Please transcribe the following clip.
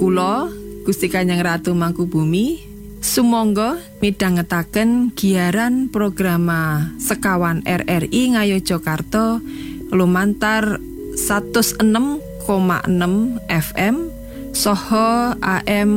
Kula Gusti Kanjeng Ratu Mangkubumi sumangga midhangetaken giaran programa sekawan RRI Ngayogyakarta lumantar 106,6 FM saha AM